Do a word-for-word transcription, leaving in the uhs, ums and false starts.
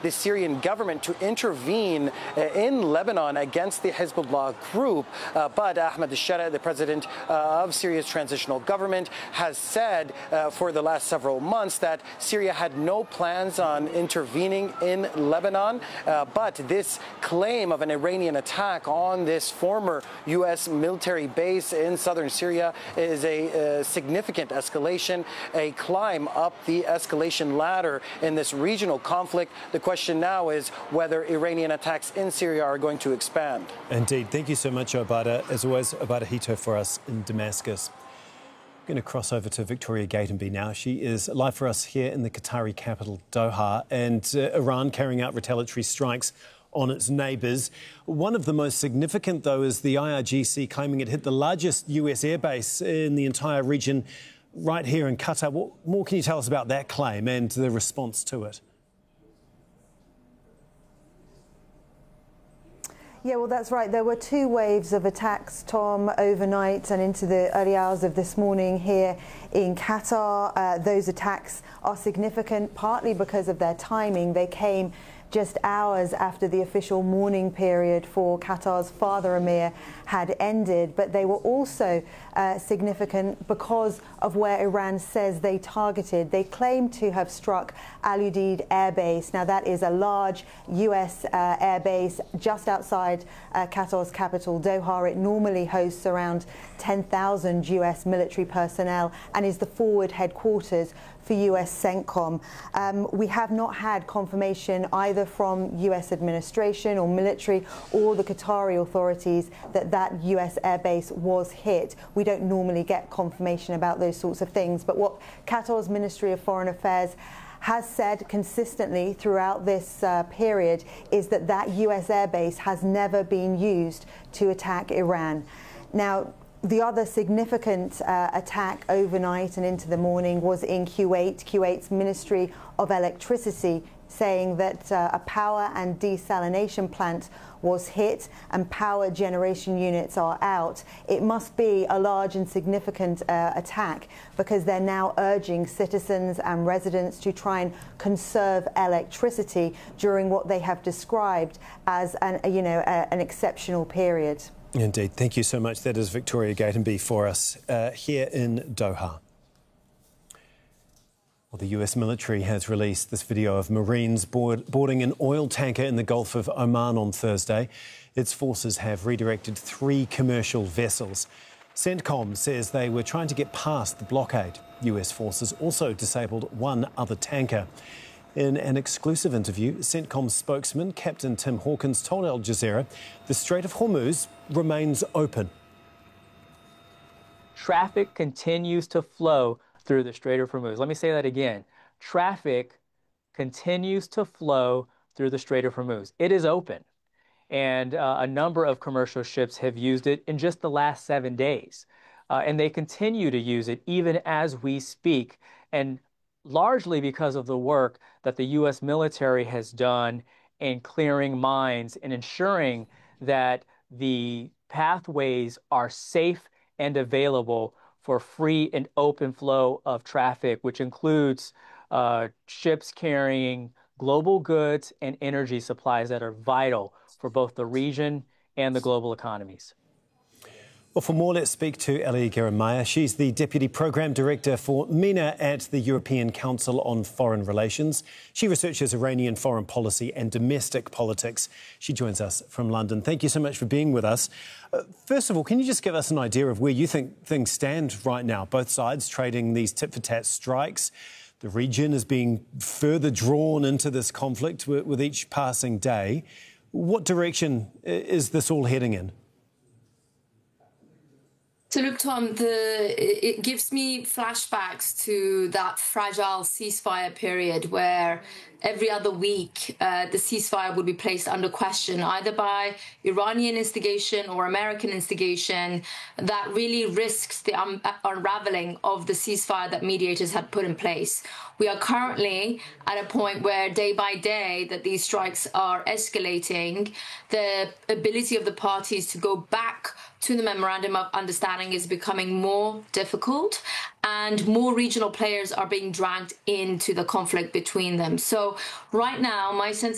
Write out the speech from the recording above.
the Syrian government to intervene uh, in Lebanon against the Hezbollah group. Uh, but Ahmed al-Shara, the president uh, of Syria's transitional government, has said uh, for the last several months that Syria had no plans on intervening in Lebanon. Uh, but this claim of an Iranian attack on this former U S military base in southern Syria is a, a significant escalation, a climb up the escalation ladder in this regional conflict. The question now is whether Iranian attacks in Syria are going to expand. Indeed. Thank you so much, Obada. As always, Obada Hito for us in Damascus. I'm going to cross over to Victoria Gatenby now. She is live for us here in the Qatari capital, Doha, and uh, Iran carrying out retaliatory strikes on its neighbours. One of the most significant, though, is the I R G C claiming it hit the largest U S airbase in the entire region right here in Qatar. What more can you tell us about that claim and the response to it? Yeah, well, that's right. There were two waves of attacks, Tom, overnight and into the early hours of this morning here in Qatar. Uh, those attacks are significant, partly because of their timing. They came just hours after the official mourning period for Qatar's father Emir had ended, but they were also uh, significant because of where Iran says they targeted. They claim to have struck Al Udeid Air Base. Now, that is a large U S uh, air base just outside uh, Qatar's capital, Doha. It normally hosts around ten thousand U S military personnel and is the forward headquarters for U S CENTCOM. Um, we have not had confirmation either from U S administration or military or the Qatari authorities that that U S airbase was hit. We don't normally get confirmation about those sorts of things, but what Qatar's Ministry of Foreign Affairs has said consistently throughout this uh, period is that that U S airbase has never been used to attack Iran. Now, the other significant uh, attack overnight and into the morning was in Kuwait. Kuwait's Ministry of Electricity saying that uh, a power and desalination plant was hit and power generation units are out. It must be a large and significant uh, attack because they're now urging citizens and residents to try and conserve electricity during what they have described as an, you know, a, an exceptional period. Indeed. Thank you so much. That is Victoria Gatenby for us uh, here in Doha. Well, the U S military has released this video of Marines board, boarding an oil tanker in the Gulf of Oman on Thursday. Its forces have redirected three commercial vessels. CENTCOM says they were trying to get past the blockade. U S forces also disabled one other tanker. In an exclusive interview, CENTCOM spokesman Captain Tim Hawkins told Al Jazeera the Strait of Hormuz remains open. Traffic continues to flow through the Strait of Hormuz. Let me say that again. Traffic continues to flow through the Strait of Hormuz. It is open, and uh, a number of commercial ships have used it in just the last seven days. Uh, and they continue to use it even as we speak, and largely because of the work that the U S military has done in clearing mines and ensuring that the pathways are safe and available for free and open flow of traffic, which includes uh, ships carrying global goods and energy supplies that are vital for both the region and the global economies. Well, for more, let's speak to Ellie Geramaya. She's the Deputy Programme Director for MENA at the European Council on Foreign Relations. She researches Iranian foreign policy and domestic politics. She joins us from London. Thank you so much for being with us. Uh, first of all, can you just give us an idea of where you think things stand right now? Both sides trading these tit-for-tat strikes. The region is being further drawn into this conflict with, with each passing day. What direction is this all heading in? So look, Tom, the, it gives me flashbacks to that fragile ceasefire period where every other week uh, the ceasefire would be placed under question, either by Iranian instigation or American instigation, that really risks the un unraveling of the ceasefire that mediators had put in place. We are currently at a point where day by day that these strikes are escalating, the ability of the parties to go back to the Memorandum of Understanding is becoming more difficult, and more regional players are being dragged into the conflict between them. So right now, my sense